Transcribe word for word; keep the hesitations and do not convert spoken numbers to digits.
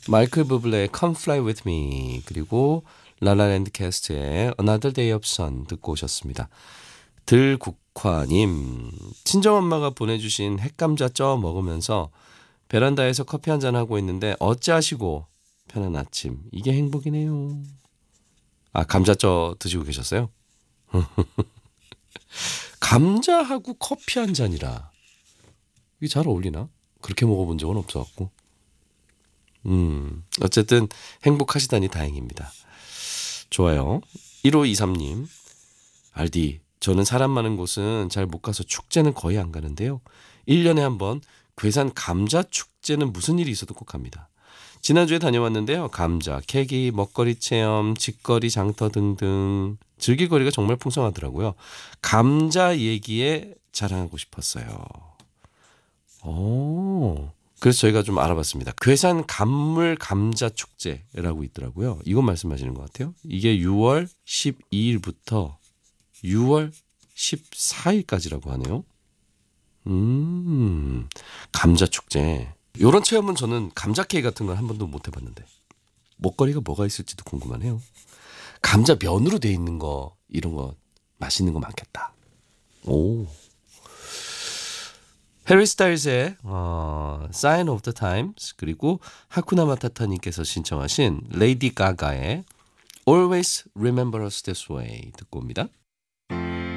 마이클 부블레의 Come Fly With Me 그리고 라라랜드 캐스트의 Another Day of Sun 듣고 오셨습니다. 들국화님, 친정엄마가 보내주신 핵감자 쪄 먹으면서 베란다에서 커피 한잔 하고 있는데 어찌하시고 편한 아침. 이게 행복이네요. 아, 감자 쪄 드시고 계셨어요? 감자하고 커피 한 잔이라 이게 잘 어울리나? 그렇게 먹어본 적은 없어갖고. 음, 어쨌든 행복하시다니 다행입니다. 좋아요. 일오이삼님, 알디, 저는 사람 많은 곳은 잘 못 가서 축제는 거의 안 가는데요. 일 년에 한 번 괴산 감자 축제는 무슨 일이 있어도 꼭 갑니다. 지난주에 다녀왔는데요. 감자, 케이크, 먹거리 체험, 직거리 장터 등등 즐길거리가 정말 풍성하더라고요. 감자 얘기에 자랑하고 싶었어요. 오, 그래서 저희가 좀 알아봤습니다. 괴산 감물 감자 축제라고 있더라고요. 이건 말씀하시는 것 같아요. 이게 유월 십이일부터 유월 십사일까지라고 하네요. 음, 감자 축제. 이런 체험은 저는 감자 케이크 같은 건 한 번도 못 해봤는데 먹거리가 뭐가 있을지도 궁금하네요. 감자 면으로 돼 있는 거 이런 거 맛있는 거 많겠다. 오. 해리 스타일즈의 어, Sign of the Times 그리고 하쿠나 마타타님께서 신청하신 레이디 가가의 Always Remember Us This Way 듣고 옵니다.